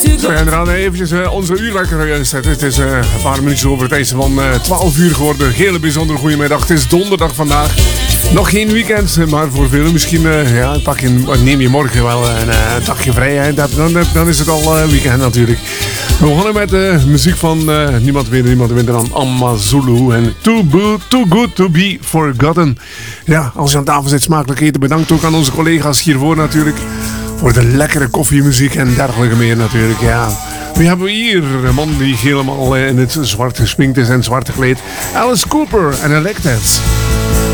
Zo, en dan eventjes onze uur lekker zetten. Het is een paar minuutjes over het einde van 12 uur geworden. Hele bijzonder goedemiddag. Het is donderdag vandaag. Nog geen weekend, maar voor velen misschien neem je morgen wel een dagje vrij. Hè. Dan is het al weekend natuurlijk. We begonnen met muziek van niemand minder dan Amazulu en Too Good To Be Forgotten. Ja, als je aan tafel zit, smakelijk eten. Bedankt ook aan onze collega's hiervoor natuurlijk. Voor de lekkere koffiemuziek en dergelijke meer natuurlijk, ja. We hebben hier een man die helemaal in het zwart gesminkt is en zwart gekleed. Alice Cooper en Elected.